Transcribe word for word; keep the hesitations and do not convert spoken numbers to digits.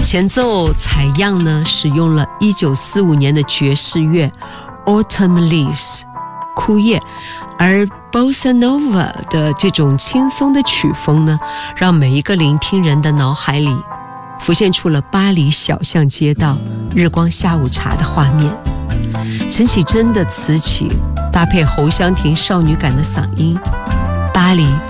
前奏采样呢使用了一九四五年的爵士乐 Autumn Leaves 枯叶，而 Bossa Nova 的这种轻松的曲风呢，让每一个聆听人的脑海里浮现出了巴黎小巷街道日光下午茶的画面。陈绮贞的词曲搭配侯湘婷少女感的嗓音，巴黎